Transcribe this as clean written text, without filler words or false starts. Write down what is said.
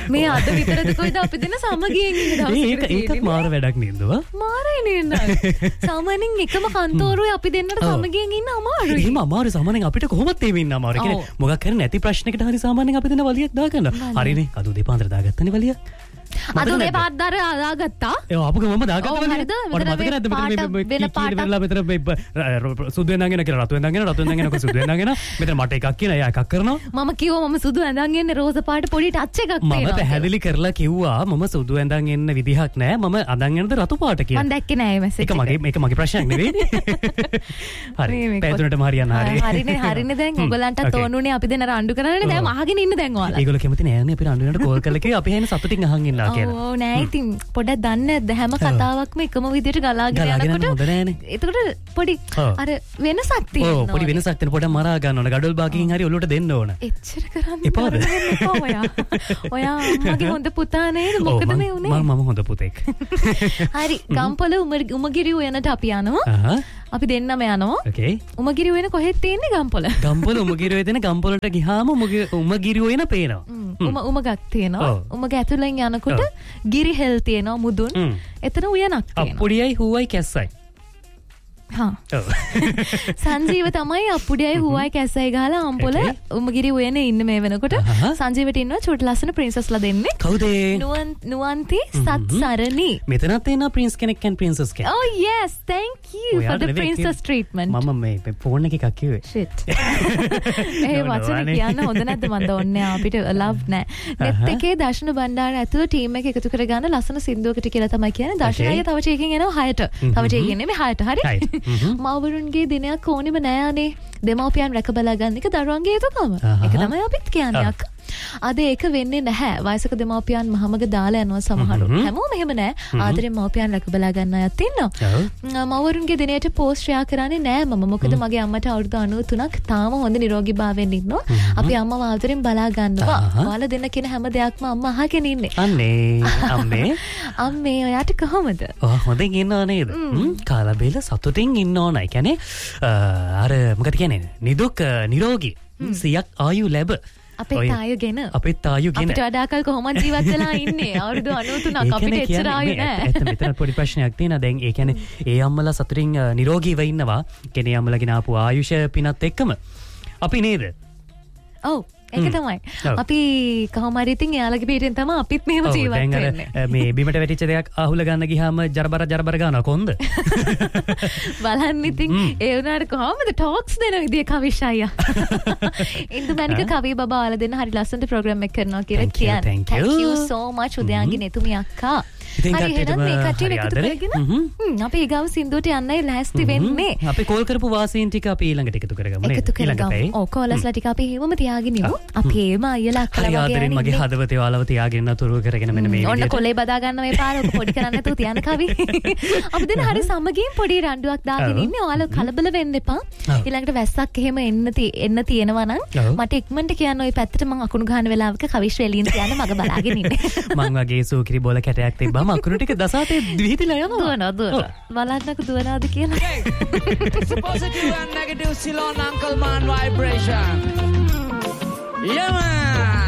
මේ අද විතරද කොයිද අපි දෙන සමගියෙන් ඉන්න දවසකට ඒකත් මාර වැඩක් නේද? මාරයි නේද? සාමාන්‍යයෙන් එකම කන්තෝරුවේ අපි දෙන්නට සමගියෙන් ඉන්න අමාරුයි. එහෙම අමාරු සාමාන්‍යයෙන් අපිට කොහොමද මේ ඉන්න අමාරු? කියන්නේ මොකක් හරි නැති ප්‍රශ්නයකට හරි සාමාන්‍යයෙන් අපි දෙන වලියක් දාගන්න. හරිනේ. අද උදේ පාන්දර දාගත්තනේ වලියක්. අද උදේ පාන්දර දාගත්තා. ඒ අපුක මම දාගත්තා වලිය. මට මතක නැද්ද මෙතන කීරලා මෙතන සුදු වෙනංගෙන කියලා රතු වෙනංගෙන සුදු වෙනංගෙන මෙතන මට එකක් කියලා එයා එකක් කරනවා. මම කිව්වා මම සුදු ඇඳන් එන්නේ රෝස පාට පොඩි ටච් එකක් තියෙනවා. මම පැහැදිලි කරලා කිව්වා මම සුදු ඇඳන් එන්න විදිහක් නැහැ. මම අඳන් එන්නද රතු පාට කියලා. මම දැක්කේ නෑ මේ මැසේජ් එක. ඒක මගේ ප්‍රශ්නයක් නෙවෙයි. හරි. පැතුනටම හරියන්න හරි. හරිනේ දැන් ඔයගලන්ටත් ඕනුනේ අපි දෙන රණ්ඩු කරන්නේ දැන් අහගෙන ඉන්න දැන් ඔයාලා. ඒගොල්ලෝ කැමති නෑනේ අපි රණ්ඩු වෙනකොට කෝල් කරලා කිව්වා අපි හැම සතුටින් අහන් ඉන්නවා කියලා. ඔව් නෑ ඉතින් පොඩක් දන්නේ නැද්ද හැම කතාවක්ම එකම විදිහට ගලාගෙන යනකොට එතකොට පොඩි අර වෙනසක් තියෙනවා. ඔව් පොඩි වෙනසක් තියෙන පොඩක් මරා ගන්න ඕන. ගඩොල් බාකින් හරි ඔලුවට දෙන්න ඕන. එච්චර කරන්න එපාද? ඔයා අම්මගේ හොඳ පුතා නේද? මොකද මේ උනේ? මම හොඳ පුතෙක්. හරි ගම්පොළ උමගිරි උයනට අපි යනවා. අපි දෙන්නම යනවා. ඕකේ. උමගිරි උයන කොහෙද තියෙන්නේ ගම්පොළ? ගම්පොළ උමගිරි උයන තියෙන ගම්පොළට ගියාම උමගිරි උයන පේනවා. උමගක් තියෙනවා. උමග ඇතුළෙන් යනකොට ගිරි හෙල් තියෙනවා මුදුන්. එතන උයනක් තියෙනවා. අප්පුඩියයි හුවයි කැස්සයි. සංජීව තමයි අප්පුඩියයි හුවයි කැස්සයි ගහලා අම්පොළ උමගිරි උයනේ ඉන්න මේ වෙනකොට. සංජීවට ඉන්නවා චූටි ලස්සන ප්‍රින්සස්ලා දෙන්නේ. කවුද? නුවන්ති සත්සරණි. මෙතනත් එන ප්‍රින්ස් කෙනෙක් and princess කෙනෙක්. Oh yes, thank you for the princess treatment. මම මේ ෆෝන් එකක් කිව්වේ. shit. ඒ වචන කියන්න හොඳ නැද්ද මන් දන්නේ අපිට love නෑ. net එකේ දර්ශන බණ්ඩාර ඇතුළු ටීම් එක එකතු කරගන්න ලස්සන සින්දුවකට කියලා තමයි කියන්නේ. දර්ශන අයියා තව ටිකකින් එනවා 6ට. තව ටිකකින් නෙමෙයි 6ට. හරි. මවරුන්ගේ දිනයක් ඕනෙම නෑ අනේ. දෙමව්පියන් රැක බලා ගන්න එක දරුවන්ගේ යුතුකම. ඒක තමයි අපිත් කියන්නේ අක්කා. අද ඒක වෙන්නේ නැහැ. වයසක දෙමව්පියන් මහමග දාලා යනවා සමහරු. හැමෝම එහෙම නෑ. ආදරෙන් මව්පියන් රැක බලා ගන්න අයත් ඉන්නවා. මවරුන්ගේ දිනයට පෝස්ට් ෂෙයා කරන්නේ නෑ මම. මොකද මගේ අම්මට අවුරුදු 93ක් තාම හොඳ නිරෝගීභාවයෙන් ඉන්නවා. අපි අම්මව ආදරෙන් බලා ගන්නවා. ඔයාලා දෙන්න කියන හැම දෙයක්ම අම්මා අහගෙන ඉන්නේ. අම්මේ අම්මේ ඔයාට කොහමද? හොඳින් ඉන්නව නේද? කාලා බේල සතුටින් ඉන්න ඕනයි. කියන්නේ අර මොකද කියන්නේ? නිදුක් නිරෝගී සියක් ආයු ලැබ. අපිත් ආයුගෙන අපිට වඩා කල් කොහොමද ජීවත් වෙලා ඉන්නේ? අවුරුදු 93ක් අපිට එච්චර ආයු නෑ. මෙතන පොඩි ප්‍රශ්නයක් තියෙනවා. දැන් ඒ කියන්නේ ඒ අම්මලා සතුටින් නිරෝගීව ඉන්නවා. කියන්නේ අම්මලාගෙන ආපු ආයුෂ පිනත් එක්කම අපි නේද? ඔව් ඒක තමයි. අපි කොහොම හරි ඉතින් එයාලගේ පිටින් තමයි අපිත් මෙහෙම ජීවත් වෙන්නේ. මේ බිමට වැටිච්ච දෙයක් අහුල ගන්න ගියාම ජරබර ගන්නවා කොන්ද? බලන්න ඉතින් ඒ වුණාට කොහොමද ටොක්ස් දෙන විදිය කවිෂ් අයියා. ඉන්දුමැනික කවි බබා ආලා දෙන්න හරි ලස්සනට ප්‍රෝග්‍රෑම් එක කරනවා කියලා කියන්නේ. Thank you so much උදයාගේ නෙතුමි අක්කා. ඉතින් කට්ටියටම මේ කට්ටිය එකතු කරගෙන අපි ඊගාව සින්දුවට යන්නයි ලෑස්ති වෙන්නේ. අපි කෝල් කරපු වාසීන් ටික අපි ඊළඟට එකතු කරගමු නේද? එකතු කරගමු. ඔව් කෝලස්ලා ටික අපි හැමෝම තියාගෙන ඉමු. අපේම අයියලා අක්කලා වගේ ආදරෙන් මගේ හදවතේ ඔයාලව තියාගෙන නතුරු කරගෙන මෙන්න මේ ඔන්න කොලේ බදා ගන්න මේ පාර ඔක පොඩි කරන්න නැතුව තියන්න කවි. අපි දෙන හරි සමගින් පොඩි රණ්ඩුවක් දාගෙන ඉන්නේ. ඔයාලා කලබල වෙන්න එපා. ඊළඟට වැස්සක් එහෙම එන්න තියෙනවා නම් මට ඉක්මනට කියන්න ওই පැත්තට මම අකුණු ගන්න වෙලාවක කවිෂ් එළියෙන් තියන්න මග බලාගෙන ඉන්නේ. මං වගේ සූකිරි බෝල කැටයක් තිබ්බම අකුණු ටික දසාතේ විහිදලා යනවා. දුවනවා. බලන්නක දුවනවාද කියලා. Positive and negative still on Uncle Man vibration. Yeah man.